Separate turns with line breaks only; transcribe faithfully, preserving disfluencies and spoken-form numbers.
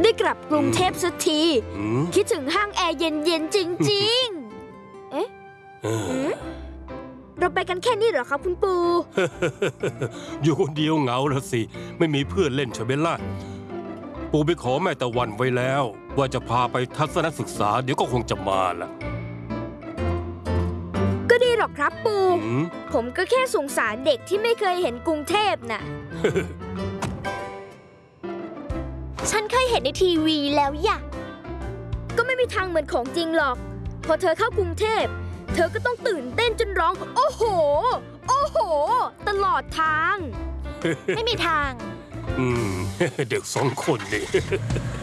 ได้กลับกรุงเทพสักทีคิดถึงห้างแอร์เย็นๆจริงๆเอ๊ะเราไปกันแค่นี้เหรอครับคุณปู่
อยู่คนเดียวเหงาแล้วสิไม่มีเพื่อนเล่นใช่ไหมล่ะปู่ไปขอแม่ตะวันไว้แล้วว่าจะพาไปทัศนศึกษาเดี๋ยวก็คงจะมาละ
ก็ดีหรอกครับปู่ผมก็แค่สงสารเด็กที่ไม่เคยเห็นกรุงเทพน่ะ
ฉันเคยเห็นในทีวีแล้วอย่า
ก็ไม่มีทางเหมือนของจริงหรอกพอเธอเข้ากรุงเทพเธอก็ต้องตื่นเต้นจนร้องโอ้โหโอ้โหตลอดทาง
ไม่มีทาง
อืมเด็กสองคนนี่